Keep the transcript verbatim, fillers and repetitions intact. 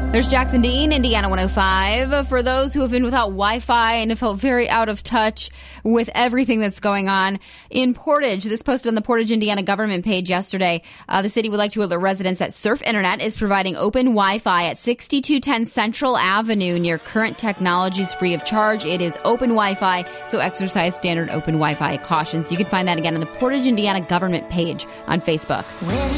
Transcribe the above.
There's Jackson Dean, Indiana one oh five. For those who have been without Wi-Fi and have felt very out of touch with everything that's going on in Portage, this posted on the Portage, Indiana government page yesterday. Uh, the city would like to alert residents that Surf Internet is providing open Wi-Fi at sixty-two ten Central Avenue near Current Technologies free of charge. It is open Wi-Fi, so exercise standard open Wi-Fi cautions. You can find that again on the Portage, Indiana government page on Facebook.